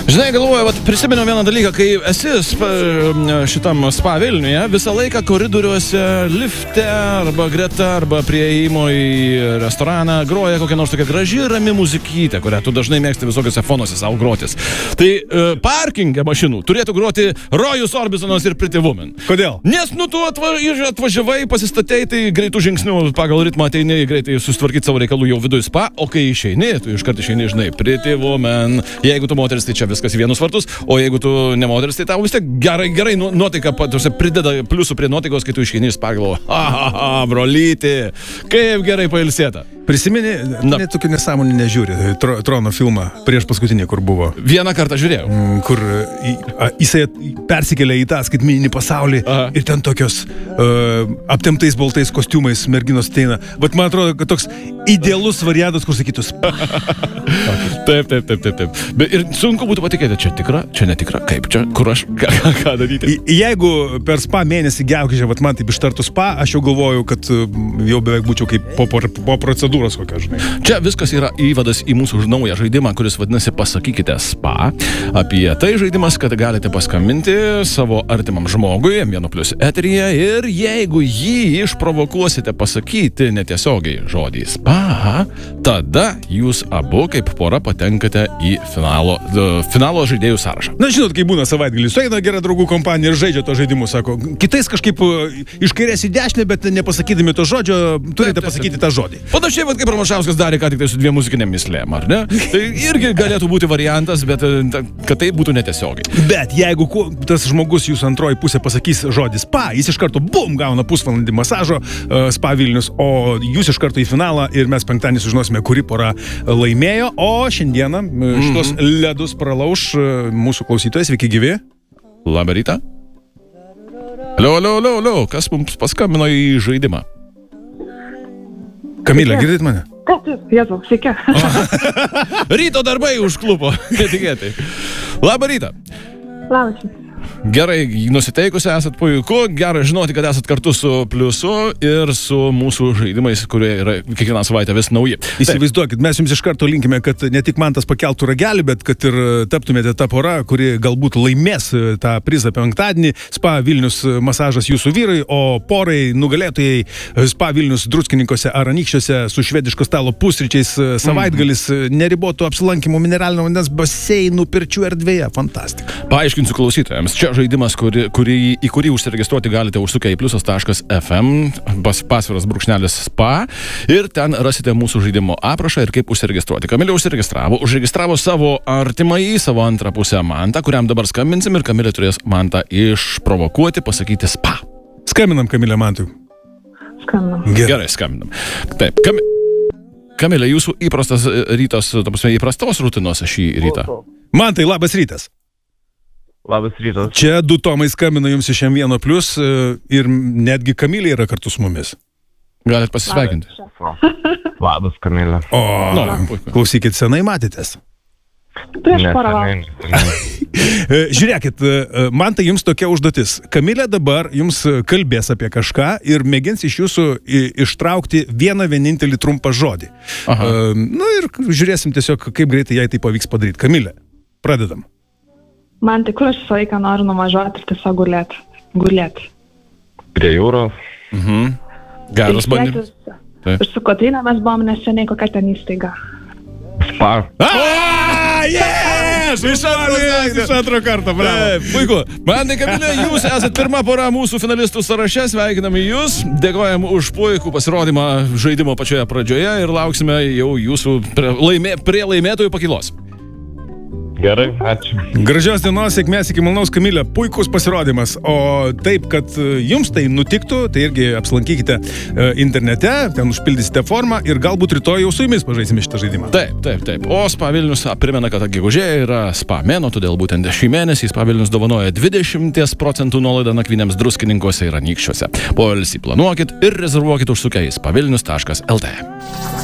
Žinai, galvoju, prisimenu vieną dalyką, kai esi šitam spa Vilniuje, visą laiką koridoriuose, lifte, arba greta, arba prie įėjimo į restoraną groja kokia nors tokia graži, rami muzikytė, kurią tu dažnai mėgsti visokiose fonuose savo grotis. Tai parkinge mašinų turėtų groti Rojus Orbisonas ir Pretty Woman. Kodėl? Nes, tu atvažiavai, pasistatei, tai greitų žingsnių pagal ritmą ateini greitai susitvarkyti savo reikalų jau viduje spa, o kai išeini, tu iškart išeini, žinai, Pretty Woman. Jeigu tu moteris, tai čia viskas į vienus vartus, o jeigu tu ne moteris, tai tau vis tiek gerai nuotaika prideda pliusų prie nuotaikos, kai tu išeini iš pagalo. Brolyti, kaip gerai pailsėta. Prisimeni, net tokių nesąmonį nežiūri, Trono filmą prieš paskutinį, kur buvo. Vieną kartą žiūrėjau. Kur jisai persikėlė į tą skaitmeninį pasaulį. Aha. Ir ten tokios aptemptais baltais kostiumais merginos ateina. Vat man atrodo, kad toks idealus variantas, kur sakytus. Taip. Ir sunku būtų patikėti, čia tikra, čia netikra, kaip čia, kur aš, ką daryti. Jeigu per spa mėnesį gegužę, vat man taip ištartų spa, aš jau galvoju, kad jau beveik būčiau kaip po procedūros kokia, žinai. Čia viskas yra įvadas į mūsų naują žaidimą, kuris vadinasi Pasakykite spa. Apie tai žaidimas, kad galite paskambinti savo artimam žmogui, 1+ eteryje, ir jeigu jį išprovokuosite pasakyti netiesiogiai žodį spa, tada jūs abu kaip pora patenkate į finalo žaidėjų sąrašą. Na, žinot, kai būna savaitgalį, sueina gera draugų kompanija ir žaidžia to žaidimus, sako, kitais kažkaip iš kairės į dešinę, bet nepasakydami to žodžio, turite pasakyti tą žodį. Panašiai, kaip Ramašauskas darė ką tik tai su 2 muzikinėm mislėm, ar ne? Tai irgi galėtų būti variantas, bet kad tai būtų netiesiogiai. Bet jeigu tas žmogus jūsų antroji pusė pasakys žodį spa, jis iš karto gauna pusvalandį masažo spa Vilnius, o jūs iš karto į finalą ir mes penktadienį sužinosime, kuri pora laimėjo, o šiandieną šitos ledus pralauš mūsų klausytojas. Sveiki gyvi. Labą rytą. Alio, kas mums paskambino į žaidimą? Kamilė, girdit mane? Taip, Jėzau, sveiki. Ryto darbai užklupo, netikėtai. Labą rytą. Labas. Gerai, nusiteikusi esat puiku, gerai žinoti, kad esat kartu su Pliusu ir su mūsų žaidimais, kurie yra kiekvieną savaitę vis nauji. Įsivaizduokit, mes jums iš karto linkime, kad ne tik Mantas pakeltų ragelį, bet kad ir taptumėte tą porą, kuri galbūt laimės tą prizą penktadienį. Spa Vilnius masažas jūsų vyrai, o porai nugalėtojai Spa Vilnius Druskininkose ar Anykščiuose su švediško stalo pusryčiais savaitgalis neribotų apsilankymų mineralinio vandens baseinų pirčių erdvėje. Fantastika. Paaiškinsiu klausytojams. Čia žaidimas, į kurį užsiregistruoti galite užsukę į pliusas.fm, pasviras _spa, ir ten rasite mūsų žaidimo aprašą ir kaip užsiregistruoti. Kamilė užregistravo savo artimąjį, savo antrą pusę Mantą, kuriam dabar skambinsim, ir Kamilė turės Mantą išprovokuoti, pasakyti spa. Skambinam Kamilę Mantui. Skambinam. Gerai, skambinam. Taip, Kamilė, jūsų įprastas rytas, įprastos rutinos šį rytą. Mantai, labas rytas. Labas rytas. Čia 2 Tomai skambina jums iš M1+, ir netgi Kamilė yra kartu su mumis. Galit pasisveikinti. Labas, Kamilė. Klausykit, senai matėtės? Prieš porą valandų. Žiūrėkit, man tai jums tokia užduotis. Kamilė dabar jums kalbės apie kažką ir mėgins iš jūsų ištraukti vieną vienintelį trumpą žodį. Ir žiūrėsim tiesiog, kaip greitai jai tai pavyks padaryti. Kamilė, pradedam. Man tai kur aš visą laiką noriu nuvažiuoti ir tiesiog gulėti. Prie jūros. Geras bandymas. Ir su Kotryna mes buvom neseniai, kokia ten įstaiga. Spa. Yes! Iš antro karto, bravo. Puiku. Mantai, Kamilė, jūs esat pirma pora mūsų finalistų sąraše, sveikiname jūs, dėkojam už puikų pasirodymą žaidimo pačioje pradžioje ir lauksime jau jūsų prie laimėtojų pakylos. Gerai, ačiū. Gražios dienos, sėkmės, iki malonaus, Kamilė, puikus pasirodymas. O taip, kad jums tai nutiktų, tai irgi apsilankykite internete, ten užpildysite formą ir galbūt rytoj jau su jumis pažaisime šitą žaidimą. Taip. O Spa Vilnius primena, kad gegužė yra spa mėnuo, todėl būtent šį mėnesį Spa Vilnius dovanoja 20% nuolaidą nakvynėms Druskininkuose ir Anykščiuose. Poilsį planuokit ir rezervuokit užsukę į spavilnius.lt.